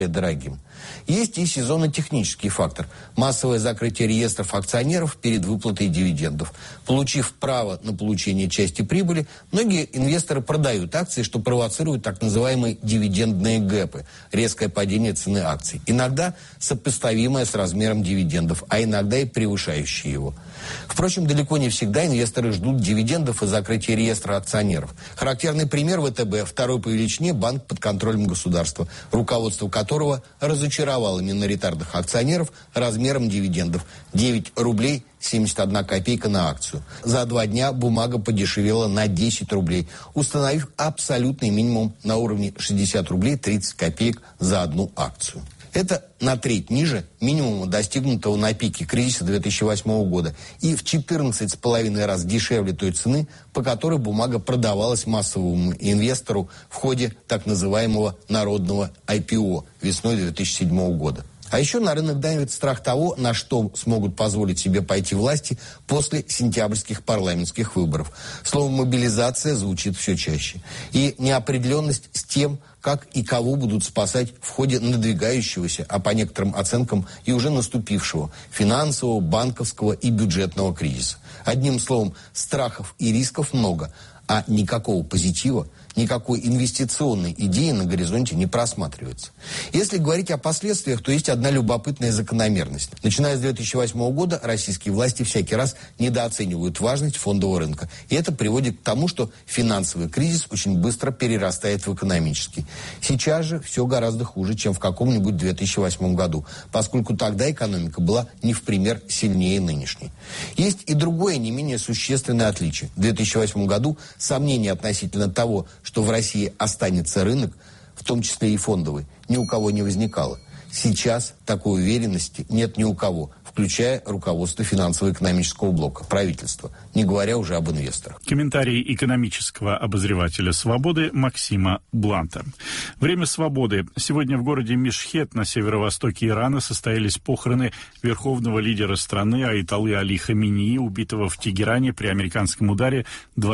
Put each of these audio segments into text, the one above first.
дорогим. Есть и сезонно-технический фактор – массовое закрытие реестров акционеров перед выплатой дивидендов. Получив право на получение части прибыли, многие инвесторы продают акции, что провоцирует так называемые дивидендные гэпы – резкое падение цены акций. Иногда сопоставимое с размером дивидендов, а иногда и превышающее его. Впрочем, далеко не всегда инвесторы ждут дивидендов и закрытия реестра акционеров. Характерный пример ВТБ – второй по величине банк под контролем государства, руководство которого разочаровало миноритарных акционеров размером дивидендов – 9 рублей 71 копейка на акцию. За 2 дня бумага подешевела на 10 рублей, установив абсолютный минимум на уровне 60 рублей 30 копеек за одну акцию. Это на треть ниже минимума, достигнутого на пике кризиса 2008 года, и в 14,5 раз дешевле той цены, по которой бумага продавалась массовому инвестору в ходе так называемого народного IPO весной 2007 года. А еще на рынок давит страх того, на что смогут позволить себе пойти власти после сентябрьских парламентских выборов. Слово «мобилизация» звучит все чаще. И неопределенность с тем, как и кого будут спасать в ходе надвигающегося, а по некоторым оценкам и уже наступившего, финансового, банковского и бюджетного кризиса. Одним словом, страхов и рисков много, а никакого позитива, никакой инвестиционной идеи на горизонте не просматривается. Если говорить о последствиях, то есть одна любопытная закономерность. Начиная с 2008 года российские власти всякий раз недооценивают важность фондового рынка. И это приводит к тому, что финансовый кризис очень быстро перерастает в экономический. Сейчас же все гораздо хуже, чем в каком-нибудь 2008 году, поскольку тогда экономика была не в пример сильнее нынешней. Есть и другое, не менее существенное отличие. В 2008 году сомнений относительно того, что в России останется рынок, в том числе и фондовый, ни у кого не возникало. Сейчас такой уверенности нет ни у кого, включая руководство финансово-экономического блока, правительства, не говоря уже об инвесторах. Комментарий экономического обозревателя «Свободы» Максима Бланта. Время свободы. Сегодня в городе Мешхед на северо-востоке Ирана состоялись похороны верховного лидера страны Аятоллы Али Хаминеи, убитого в Тегеране при американском ударе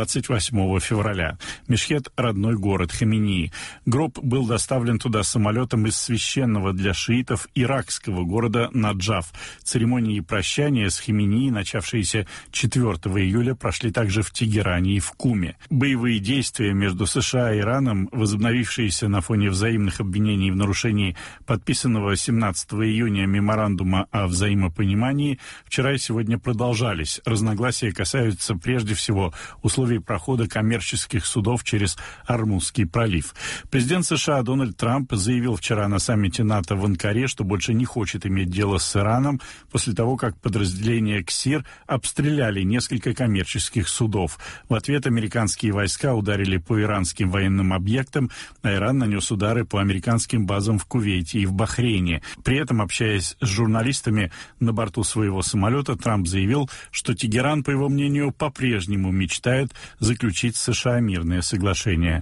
28 февраля. Мешхед – родной город Хаминеи. Гроб был доставлен туда самолетом из священного для шиитов иракского города Наджаф. Церемонии прощания с Хаминеи, начавшиеся 4 июля, прошли также в Тегеране и в Куме. Боевые действия между США и Ираном, возобновившиеся на фоне взаимных обвинений в нарушении подписанного 17 июня меморандума о взаимопонимании, вчера и сегодня продолжались. Разногласия касаются прежде всего условий прохода коммерческих судов через Ормузский пролив. Президент США Дональд Трамп заявил вчера на саммите НАТО в Анкаре, что больше не хочет иметь дело с Ираном, после того, как подразделения КСИР обстреляли несколько коммерческих судов. В ответ американские войска ударили по иранским военным объектам, а Иран нанес удары по американским базам в Кувейте и в Бахрейне. При этом, общаясь с журналистами на борту своего самолета, Трамп заявил, что Тегеран, по его мнению, по-прежнему мечтает заключить с США мирное соглашение.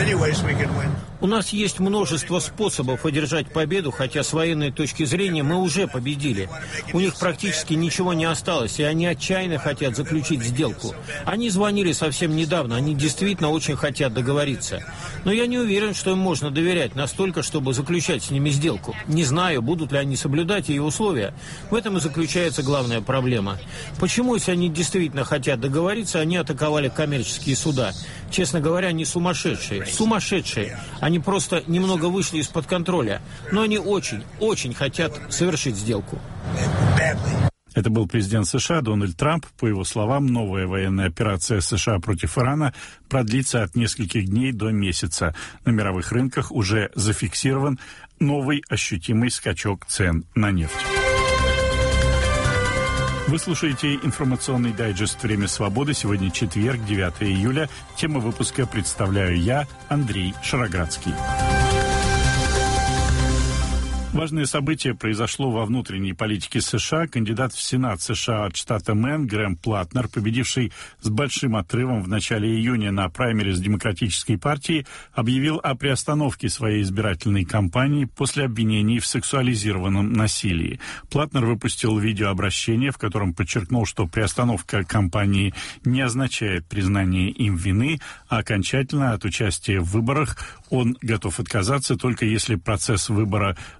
У нас есть множество способов одержать победу, хотя с военной точки зрения мы уже победили. У них практически ничего не осталось, и они отчаянно хотят заключить сделку. Они звонили совсем недавно, они действительно очень хотят договориться. Но я не уверен, что им можно доверять настолько, чтобы заключать с ними сделку. Не знаю, будут ли они соблюдать ее условия. В этом и заключается главная проблема. Почему, если они действительно хотят договориться, они атаковали коммерческие суда? Честно говоря, они сумасшедшие. Сумасшедшие. Они просто немного вышли из-под контроля. Но они очень, очень хотят совершить сделку. Это был президент США Дональд Трамп. По его словам, новая военная операция США против Ирана продлится от нескольких дней до месяца. На мировых рынках уже зафиксирован новый ощутимый скачок цен на нефть. Вы слушаете информационный дайджест «Время свободы». Сегодня четверг, 9 июля. Тему выпуска представляю я, Андрей Шароградский. Важное событие произошло во внутренней политике США. Кандидат в Сенат США от штата Мэн Грэм Платнер, победивший с большим отрывом в начале июня на праймериз Демократической партии, объявил о приостановке своей избирательной кампании после обвинений в сексуализированном насилии. Платнер выпустил видеообращение, в котором подчеркнул, что приостановка кампании не означает признание им вины, а окончательно от участия в выборах он готов отказаться только если процесс выбора